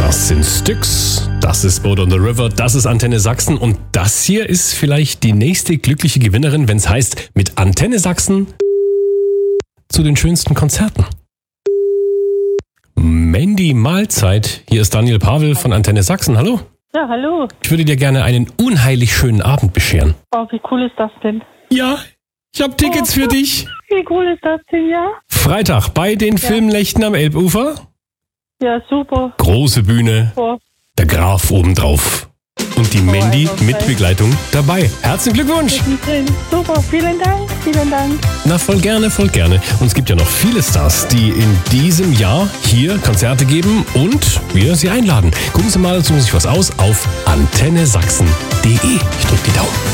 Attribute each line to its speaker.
Speaker 1: Das sind Styx, das ist Boat on the River, das ist Antenne Sachsen und das hier ist vielleicht die nächste glückliche Gewinnerin, wenn es heißt, mit Antenne Sachsen zu den schönsten Konzerten. Mandy Mahlzeit, hier ist Daniel Pavel von Antenne Sachsen, hallo.
Speaker 2: Ja, hallo.
Speaker 1: Ich würde dir gerne einen unheilig schönen Abend bescheren.
Speaker 2: Oh, wie cool ist das denn?
Speaker 1: Ja, ich habe Tickets für dich.
Speaker 2: Wie cool ist das denn, ja?
Speaker 1: Freitag bei den Filmlächten am Elbufer.
Speaker 2: Ja, super.
Speaker 1: Große Bühne,
Speaker 2: Oh,
Speaker 1: der Graf obendrauf. Und die Mandy
Speaker 2: okay.
Speaker 1: mit Begleitung dabei. Herzlichen Glückwunsch!
Speaker 2: super, vielen Dank, vielen Dank.
Speaker 1: Na, voll gerne, voll gerne. Und es gibt ja noch viele Stars, die in diesem Jahr hier Konzerte geben und wir sie einladen. Gucken Sie mal, suchen Sie sich was aus auf antennesachsen.de. Ich drücke die Daumen.